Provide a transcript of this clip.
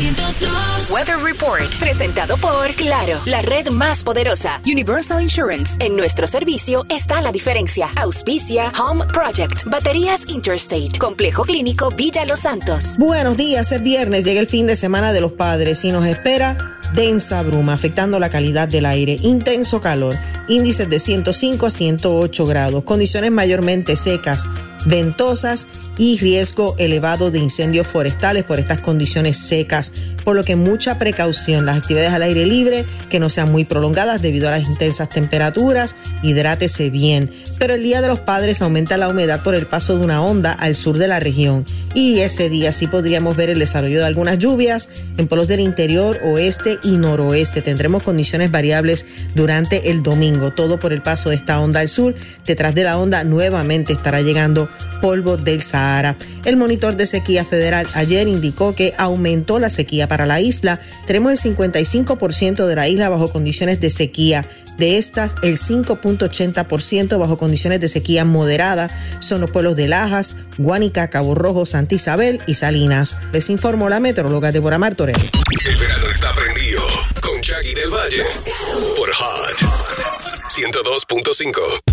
102. Weather Report, presentado por Claro, la red más poderosa. Universal Insurance. En nuestro servicio está la diferencia. Auspicia Home Project. Baterías Interstate. Complejo Clínico Villa Los Santos. Buenos días, es viernes, llega el fin de semana de los padres y nos espera densa bruma afectando la calidad del aire, intenso calor, índices de 105 a 108 grados, condiciones mayormente secas, ventosas y riesgo elevado de incendios forestales por estas condiciones secas, por lo que mucha precaución, las actividades al aire libre que no sean muy prolongadas debido a las intensas temperaturas, hidrátese bien. Pero el Día de los Padres aumenta la humedad por el paso de una onda al sur de la región y ese día sí podríamos ver el desarrollo de algunas lluvias en polos del interior, oeste y noroeste. Tendremos condiciones variables durante el domingo, todo por el paso de esta onda al sur. Detrás de la onda nuevamente estará llegando polvo del Sahara. El monitor de sequía federal ayer indicó que aumentó la sequía para la isla. Tenemos el 55% de la isla bajo condiciones de sequía. De estas, el 5.80% bajo condiciones de sequía moderada son los pueblos de Lajas, Guánica, Cabo Rojo, Santa Isabel y Salinas. Les informó la meteoróloga Deborah Martorell. El verano está prendido con Jackie del Valle por Hot 102.5.